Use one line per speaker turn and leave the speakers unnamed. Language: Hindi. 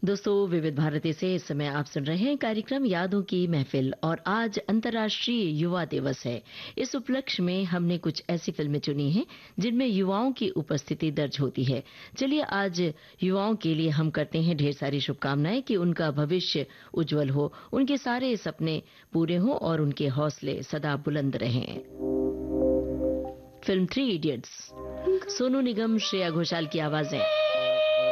दोस्तों, विविध भारती से इस समय आप सुन रहे हैं कार्यक्रम यादों की महफिल और आज अंतर्राष्ट्रीय युवा दिवस है। इस उपलक्ष्य में हमने कुछ ऐसी फिल्में चुनी हैं जिनमें युवाओं की उपस्थिति दर्ज होती है। चलिए आज युवाओं के लिए हम करते हैं ढेर सारी शुभकामनाएं कि उनका भविष्य उज्जवल हो, उनके सारे सपने पूरे हों और उनके हौसले सदा बुलंद रहें। फिल्म 3 इडियट्स, सोनू निगम, श्रेया घोषाल की आवाजें।